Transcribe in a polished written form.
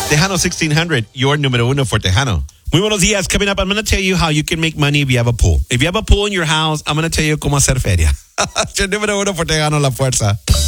Tejano 1600, your número uno for Tejano. Muy buenos días. Coming up, I'm going to tell you how you can make money if you have a pool. If you have a pool in your house, I'm going to tell you cómo hacer feria. Your número uno for Tejano, La Fuerza.